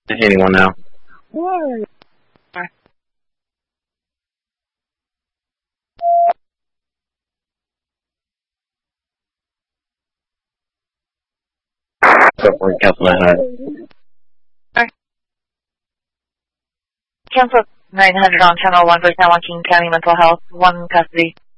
Anyone now? Whoa. Cancel 900. Cancel 900 on channel 1 for San Joaquin County Mental Health, 1 custody.